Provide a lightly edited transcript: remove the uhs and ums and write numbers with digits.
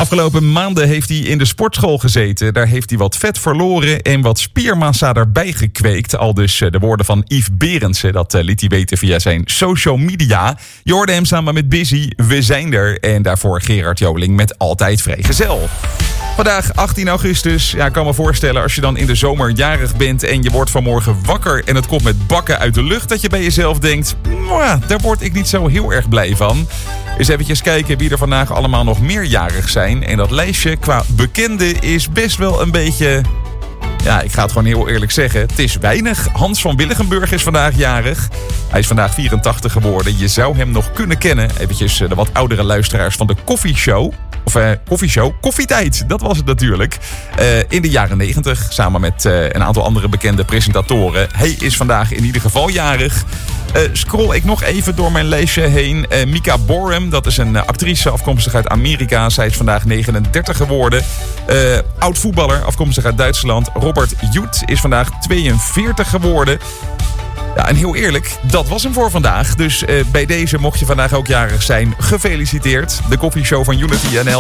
Afgelopen maanden heeft hij in de sportschool gezeten. Daar heeft hij wat vet verloren en wat spiermassa erbij gekweekt. Al dus de woorden van Yves Berendsen. Dat liet hij weten via zijn social media. Je hoorde hem samen met Busy. We zijn er. En daarvoor Gerard Joling met Altijd Vrijgezel. Vandaag 18 augustus. Ja, ik kan me voorstellen als je dan in de zomer jarig bent en je wordt vanmorgen wakker en het komt met bakken uit de lucht, dat je bij jezelf denkt, daar word ik niet zo heel erg blij van. Eens eventjes kijken wie er vandaag allemaal nog meerjarig zijn. En dat lijstje qua bekenden is best wel een beetje, ja, ik ga het gewoon heel eerlijk zeggen, het is weinig. Hans van Willigenburg is vandaag jarig. Hij is vandaag 84 geworden. Je zou hem nog kunnen kennen. Eventjes de wat oudere luisteraars van de Koffieshow. Koffietijd, dat was het natuurlijk. In de jaren 90, samen met een aantal andere bekende presentatoren. Hij is vandaag in ieder geval jarig. Scroll ik nog even door mijn lijstje heen. Mika Borum, dat is een actrice afkomstig uit Amerika. Zij is vandaag 39 geworden. Oud voetballer, afkomstig uit Duitsland. Robert Joet is vandaag 42 geworden. Ja, en heel eerlijk, dat was hem voor vandaag. Dus bij deze, mocht je vandaag ook jarig zijn, gefeliciteerd. De koffieshow van Unity NL.